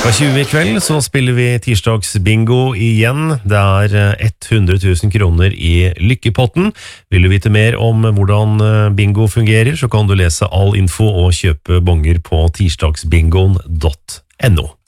20 I kveld så spiller vi tirsdagsbingo igjen. Det 100 000 kroner I lykkepotten. Vil du vite mer om hvordan bingo fungerer, så kan du lese all info og kjøpe bonger på tirsdagsbingoen.no.